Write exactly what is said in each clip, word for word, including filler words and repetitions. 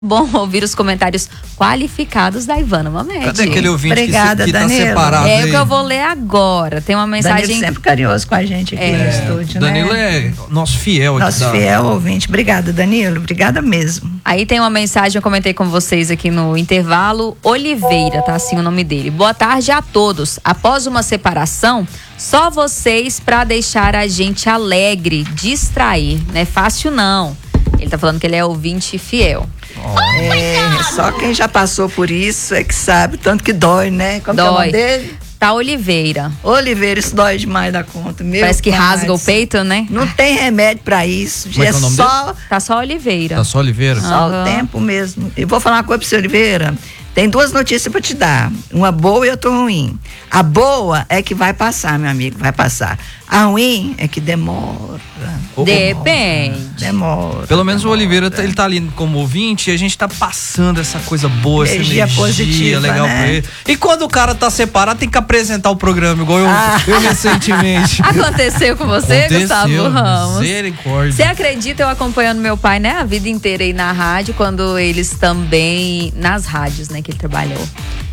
Bom ouvir os comentários qualificados da Ivana Mamede. Cadê aquele ouvinte Obrigada, que, que tá Danilo. separado É aí? o que eu vou ler agora. Tem uma mensagem... Danilo sempre carinhoso com a gente aqui É. no estúdio, Danilo né? é nosso fiel aqui. Nosso da... fiel ouvinte. Obrigada, Danilo. Obrigada mesmo. Aí tem uma mensagem, eu comentei com vocês aqui no intervalo. Oliveira, tá assim o nome dele. Boa tarde a todos. Após uma separação, só vocês pra deixar a gente alegre, distrair. Não é fácil não. Ele tá falando que ele é ouvinte fiel. É, só quem já passou por isso é que sabe, tanto que dói, né? Como que é o nome Dói. dele? Tá Oliveira. Oliveira, isso dói demais da conta. Meu Parece que pai, rasga o peito, né? Não tem remédio pra isso. Como é que é o nome só, Tá só Oliveira. Tá só Oliveira? só Aham. o tempo mesmo. E vou falar uma coisa pra você, Oliveira. Tem duas notícias pra te dar. Uma boa e outra ruim. A boa é que vai passar, meu amigo, vai passar. A ruim é que demora. Depende. Demora. Pelo menos demora. o Oliveira, tá- ele tá ali como ouvinte e a gente tá passando essa coisa boa, Energia essa energia positiva, legal né? pra ele. E quando o cara tá separado, tem que apresentar o programa, igual eu, Ah. eu recentemente. Aconteceu com você, Aconteceu, Gustavo Ramos? misericórdia. Você acredita, eu acompanhando meu pai, né, a vida inteira aí na rádio, quando eles também, nas rádios, né, que ele trabalhou.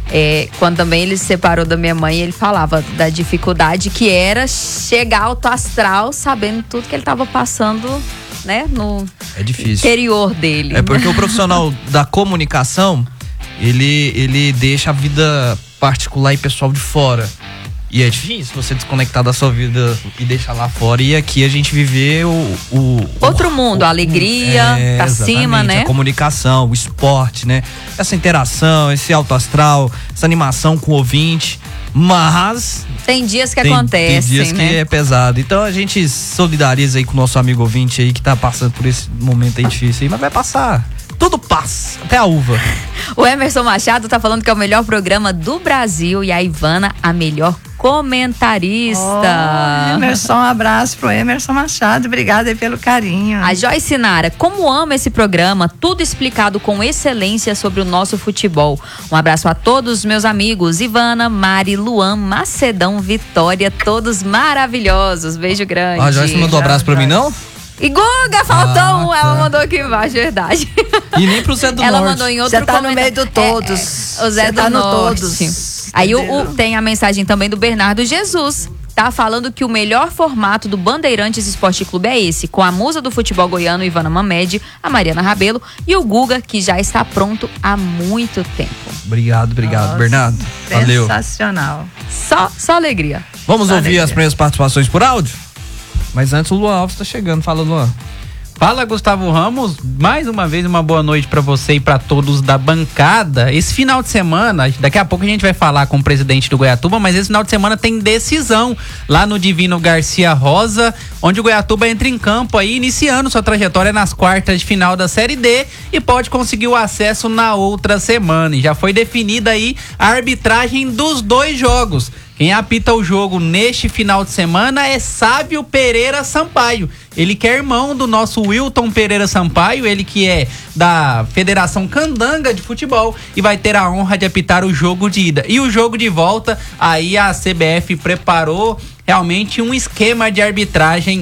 É, quando também ele se separou da minha mãe, ele falava da dificuldade que era chegar alto astral, sabendo tudo que ele tava passando, né, no É difícil. interior dele. É porque o profissional da comunicação, ele, ele deixa a vida particular e pessoal de fora. E é difícil você desconectar da sua vida e deixar lá fora. E aqui a gente viver o... o Outro o- mundo, o- a alegria, é, pra cima, exatamente, né? A comunicação, o esporte, né? Essa interação, esse alto astral, essa animação com o ouvinte. Mas... Tem dias que tem, acontecem, tem dias né? que é pesado. Então a gente solidariza aí com o nosso amigo ouvinte aí que tá passando por esse momento aí difícil aí. Mas vai passar. Tudo passa. Até a uva. O Emerson Machado tá falando que é o melhor programa do Brasil e a Ivana a melhor comentarista. Oh, Emerson, um abraço pro Emerson Machado. Obrigada aí pelo carinho. A Joyce Nara, como ama esse programa, tudo explicado com excelência sobre o nosso futebol. Um abraço a todos os meus amigos, Ivana, Mari, Luan, Macedão, Vitória, todos maravilhosos. Beijo grande. Ah, Joyce não mandou abraço pra mim, não? E Guga, faltou Ah, um, ela tá. mandou aqui embaixo, verdade. E nem pro Zé do Ela Norte. mandou em outro Você tá no comentário. meio do todos. É, é, o Zé Você do tá no Norte. todos. Aí o, Entendeu? o- tem a mensagem também do Bernardo Jesus. Tá falando que o melhor formato do Bandeirantes Esporte Clube é esse, com a musa do futebol goiano, Ivana Mamede, a Mariana Rabelo e o Guga, que já está pronto há muito tempo. Obrigado, obrigado, Nossa, Bernardo. Valeu. Sensacional. Só, só alegria. Vamos Só ouvir alegria. as primeiras participações por áudio? Mas antes o Luan Alves tá chegando. Fala, Luan. Fala, Gustavo Ramos, mais uma vez uma boa noite pra você e pra todos da bancada. Esse final de semana, daqui a pouco a gente vai falar com o presidente do Goiatuba, mas esse final de semana tem decisão lá no Divino Garcia Rosa, onde o Goiatuba entra em campo aí, iniciando sua trajetória nas quartas de final da Série D e pode conseguir o acesso na outra semana. E já foi definida aí a arbitragem dos dois jogos. Quem apita o jogo neste final de semana é Sábio Pereira Sampaio. Ele que é irmão do nosso Wilton Pereira Sampaio, ele que é da Federação Candanga de Futebol e vai ter a honra de apitar o jogo de ida. E o jogo de volta, aí a C B F preparou realmente um esquema de arbitragem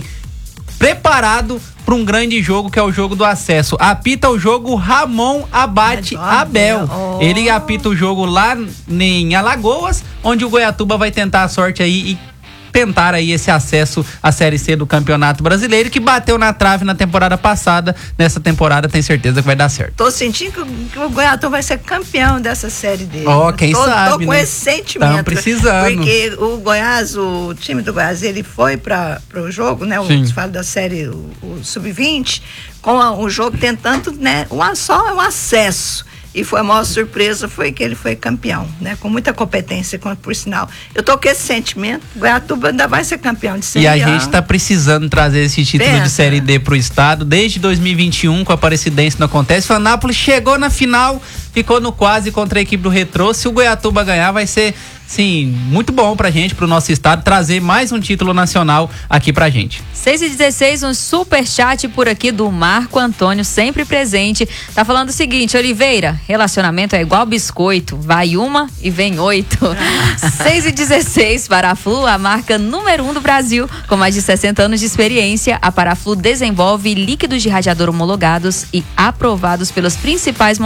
preparado para um grande jogo que é o jogo do acesso. Apita o jogo Ramon Abate Abel. Oh. Ele apita o jogo lá em Alagoas, onde o Goiatuba vai tentar a sorte aí e tentar aí esse acesso à Série C do Campeonato Brasileiro, que bateu na trave na temporada passada. Nessa temporada tem certeza que vai dar certo. Tô sentindo que, o- que o Goiatuba vai ser campeão dessa série D. Ó, quem tô, sabe, Tô com né? esse sentimento. Tamo precisando. Porque o Goiás, o time do Goiás, ele foi para o jogo, né? Sim. O fala da série, o, o sub vinte, com a- o jogo tentando, né? Um, só um acesso. E foi a maior surpresa, foi que ele foi campeão, né? Com muita competência, com- por sinal. Eu tô com esse sentimento, Goiatuba ainda vai ser campeão de Série E a A. gente tá precisando trazer esse título Pensa. de Série D pro estado. Desde dois mil e vinte e um, com a Aparecidense não acontece. O Anápolis chegou na final, ficou no quase contra a equipe do Retrô. Se o Goiatuba ganhar, vai ser, sim, muito bom pra gente, pro nosso estado, trazer mais um título nacional aqui pra gente. seis e dezesseis, um superchat por aqui do Marco Antônio, sempre presente. Tá falando o seguinte: Oliveira, relacionamento é igual biscoito, vai uma e vem oito. seis e dezesseis, Paraflu, a marca número um do Brasil, com mais de sessenta anos de experiência. A Paraflu desenvolve líquidos de radiador homologados e aprovados pelos principais